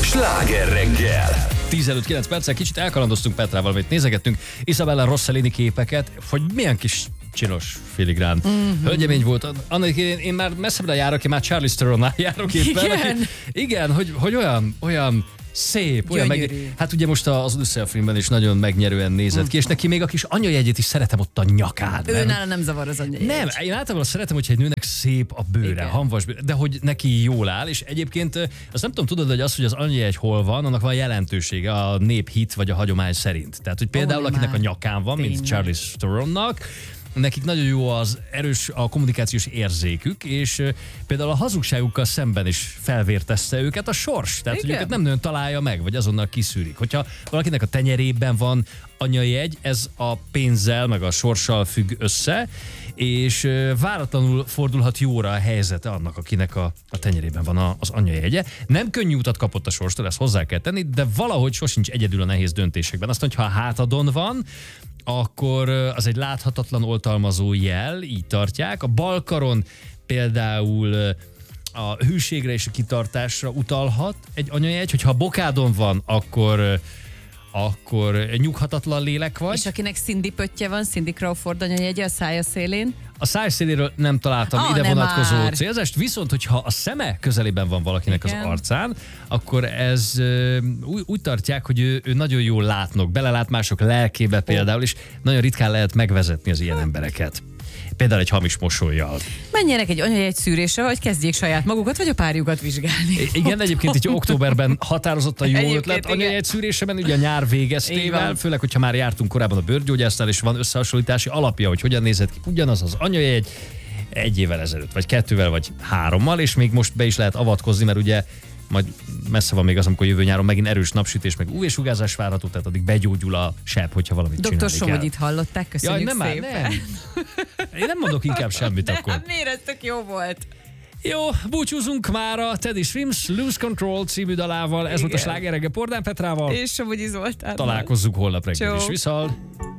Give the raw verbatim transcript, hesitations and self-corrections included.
Sláger reggel! tíz előtt kilenc perccel kicsit elkalandoztunk Petrával, amit nézegettünk Isabella Rossellini képeket, hogy milyen kis csinos filigrán mm-hmm. hölgyemény volt. Annak én, én már messzebbre járok, én már Charlize Theronnál járok éppen. Igen, aki, igen hogy, hogy olyan, olyan szép, olyan meg, hát ugye most az Odyssey filmben is nagyon megnyerően nézett ki, és neki még a kis anyajegyét is szeretem ott a nyakán. Ő nála nem zavar az anyajegy. Nem, én általában szeretem, hogyha egy nőnek szép a bőre, igen. Hamvas bőre, de hogy neki jól áll, és egyébként azt nem tudom, tudod, hogy az, hogy az anyajegy hol van, annak van jelentősége a néphit vagy a hagyomány szerint. Tehát, hogy például oh, akinek a nyakán van, tényleg. Mint Charlize Theronnak, nekik nagyon jó az erős a kommunikációs érzékük, és uh, például a hazugságukkal szemben is felvértezte őket a sors. Tehát, igen. Hogy őket nem nagyon találja meg, vagy azonnal kiszűrik. Hogyha valakinek a tenyerében van anyajegy, ez a pénzzel, meg a sorssal függ össze, és uh, váratlanul fordulhat jóra a helyzete annak, akinek a, a tenyerében van a, az anyajegye. Nem könnyű utat kapott a sorstól, ezt hozzá kell tenni, de valahogy sosincs egyedül a nehéz döntésekben. Azt mondja, ha a hátadon van, akkor az egy láthatatlan oltalmazó jel, így tartják. A bal karon például a hűségre és a kitartásra utalhat egy anyajegy, hogyha a bokádon van, akkor, akkor nyughatatlan lélek vagy. És akinek Cindy pöttye van, Cindy Crawford anyajegye a szája szélén? A száj széléről nem találtam ah, ide nem vonatkozó már. célzást, viszont hogyha a szeme közelében van valakinek, igen, az arcán, akkor ez úgy, úgy tartják, hogy ő, ő nagyon jól látnok, belelát mások lelkébe például, és nagyon ritkán lehet megvezetni az ilyen embereket. Például egy hamis mosollyal. Menjenek egy anyajegy szűrésre, hogy kezdjék saját magukat, vagy a párjukat vizsgálni. Igen, egyébként így októberben határozottan jó ötlet anyajegy szűréseben, ugye a nyár végeztével, főleg, hogyha már jártunk korábban a bőrgyógyásznál, és van összehasonlítási alapja, hogy hogyan nézett ki ugyanaz az anyajegy egy évvel ezelőtt, vagy kettővel, vagy hárommal, és még most be is lehet avatkozni, mert ugye majd messze van még az, amikor jövő nyáron megint erős napsütés, meg ú vé-sugárzás várható, tehát addig begyógyul a sebb, hogyha valamit doktor csinálni kell. doktor Somogyit hallották, köszönjük Jaj, nem szépen. Már, nem. Én nem mondok inkább semmit de, akkor. Hát miért ez tök jó volt? Jó, búcsúzunk már a Teddy Swims Lose Control című dalával. Ez igen. Volt a Sláger reggel Pordán Petrával. És Somogyi Zoltánnal. Találkozzuk holnap reggel is. Viszont